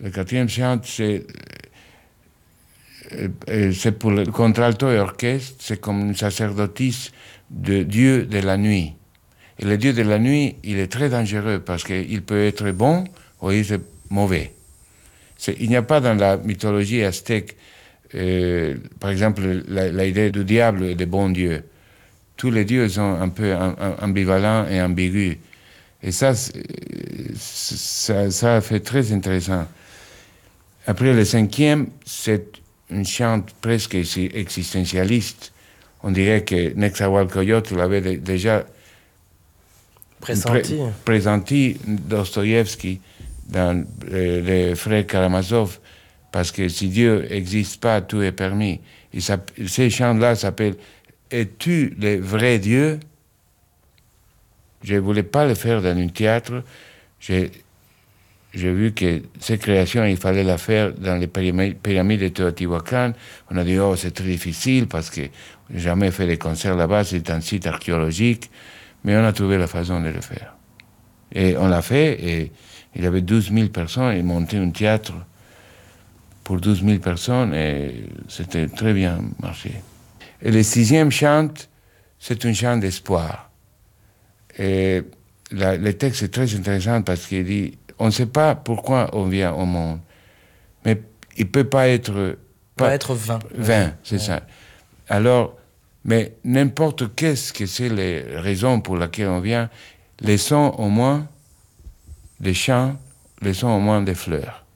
Le quatrième chant, c'est pour le contralto et orchestre, c'est comme une sacerdotisse de Dieu de la nuit. Et le Dieu de la nuit, il est très dangereux parce qu'il peut être bon ou il est mauvais. Il n'y a pas dans la mythologie aztèque, par exemple, l'idée du diable et des bons dieux. Tous les dieux sont un peu ambivalents et ambigus. Et ça fait très intéressant. Après le cinquième, c'est une chante presque existentialiste. On dirait que Nezahualcóyotl l'avait déjà présenté Dostoïevski dans les Frères Karamazov, parce que si Dieu n'existe pas, tout est permis. Ces chants-là s'appellent « Es-tu le vrai Dieu ?» Je ne voulais pas le faire dans un théâtre. J'ai vu que ces créations, il fallait la faire dans les pyramides de Teotihuacan. On a dit, oh, c'est très difficile parce que j'ai jamais fait des concerts là-bas, c'est un site archéologique. Mais on a trouvé la façon de le faire. Et on l'a fait, et il y avait 12 000 personnes, et monté un théâtre pour 12 000 personnes, et c'était très bien marché. Et le sixième chant, c'est un chant d'espoir. Et le texte est très intéressant parce qu'il dit, on ne sait pas pourquoi on vient au monde, mais il ne peut pas être... Pas être vain. Vain, c'est ça. Alors, mais n'importe qu'est-ce que c'est les raisons pour lesquelles on vient, laissons au moins des chants, laissons au moins des fleurs.